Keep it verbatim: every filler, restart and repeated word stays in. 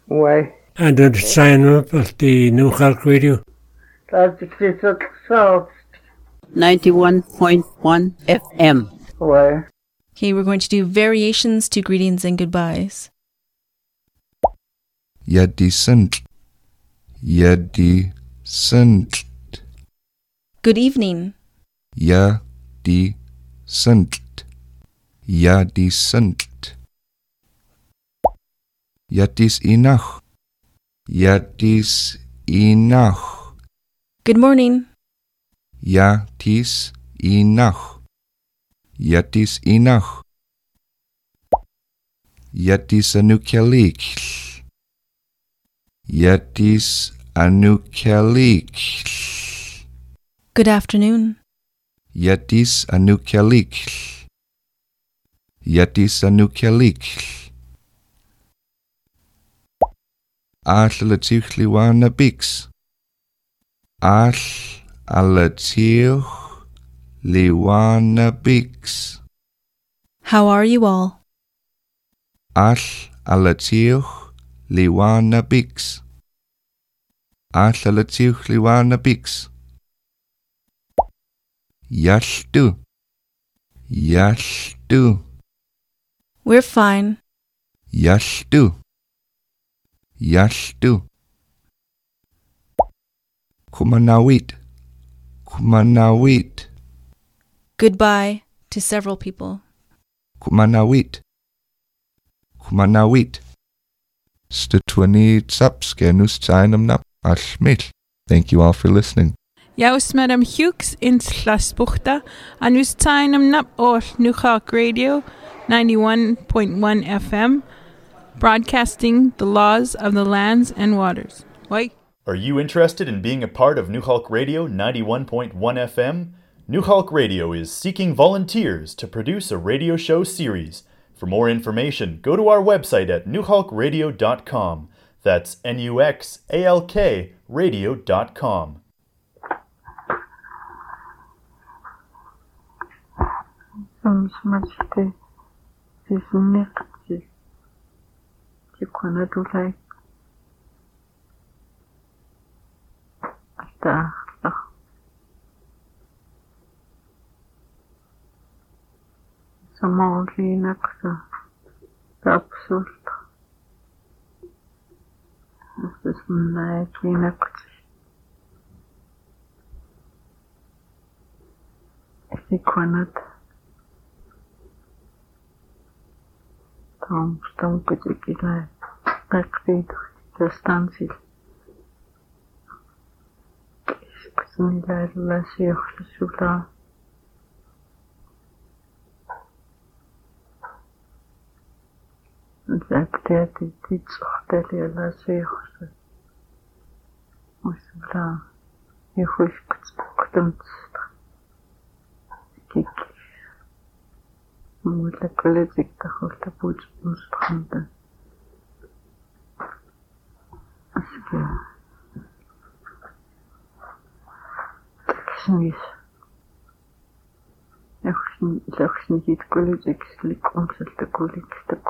Why? And then sign up at the New Hulk Radio. That's the South. ninety-one point one F M. Why? Okay, we're going to do variations to greetings and goodbyes. Ja, die sind. Ja, die sind. Good evening. Ja, die sind. Ja, die sind. Ja, dis inach. Ja, dis inach. Good morning. Ja, dis inach. Ja, dis inach. Ja, dis anukelik. Ja, dis anukelik. Good afternoon. Ja, dis anukelik. Ja, dis anukelik. All alatiwch liwana bix. All alatiwch liwana bix. How are you all? All alatiwch liwana bix. All alatiwch liwana bix. Yashtu. Yashtu. We're fine. Yashtu. Yashtu. Kumanawit. Kumanawit. Goodbye to several people. Kumanawit. Kumanawit. Stutwani tsapskenus tsainam nap ashmil. Thank you all for listening. Jaus Madam Hughes in Slasbuchta, and us tainam nap or New Hulk Radio ninety-one point one F M, broadcasting the laws of the lands and waters. Wait. Are you interested in being a part of New Hulk Radio ninety-one point one F M? New Hulk Radio is seeking volunteers to produce a radio show series. For more information, go to our website at new hulk radio dot com. That's N U X A L K radio dot com. Some smudged this neck. You cannot do like that. Some only next the absurd. This is my next. You cannot. Tom, Tom, could you get like that? The stances. Bismillah, Allah, Shaykh, Shula. Zakte, die Titschtelle, Allah, Shaykh. Bismillah. Ich wish could them. Kiki. Mulla kollegic ta holta puj muskhanda. Aske. Kismis. Ехшин, ехшин хит колледжик слик он сэлtä колледжтэй